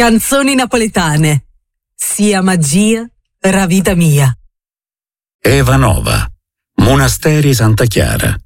Canzoni napoletane. Sia magia, ra vita mia. Eva Nova, Monasteri Santa Chiara.